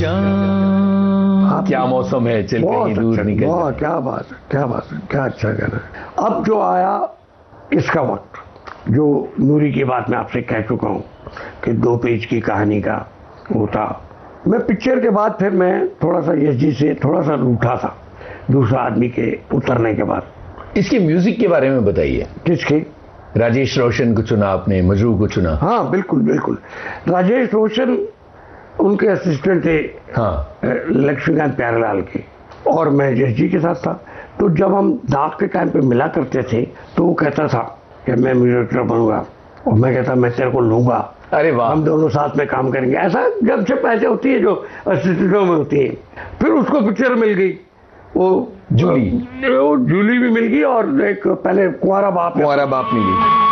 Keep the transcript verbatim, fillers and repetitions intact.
क्या मौसम है, चल कहीं दूर अच्छा, निकल। वाह, क्या बात है, क्या बात है, क्या अच्छा गाना है। अब जो आया इसका वक्त, जो नूरी की बात मैं आपसे कह चुका हूँ कि दो पेज की कहानी का वो था। मैं पिक्चर के बाद फिर मैं थोड़ा सा यश जी से थोड़ा सा रूठा था, दूसरा आदमी के उतरने के बाद। इसके म्यूजिक के बारे में बताइए। किसके? राजेश रोशन को चुना आपने, मजरू को चुना। हाँ बिल्कुल बिल्कुल। राजेश रोशन उनके असिस्टेंट थे, हाँ, लक्ष्मीकांत प्यारेलाल के, और मैं यश जी के साथ था। तो जब हम दाग के टाइम पे मिला करते थे तो वो कहता था कि मैं म्यूजिक डायरेक्टर बनूंगा, और मैं कहता मैं तेरे को लूंगा, अरे वाह, हम दोनों साथ में काम करेंगे। ऐसा जब से पैसे होती है जो असिस्टेंटों में होती है। फिर उसको पिक्चर मिल गई, वो जूली, वो जूली भी मिल गई, और एक पहले कुंवारा बाप कुंवारा बाप मिली।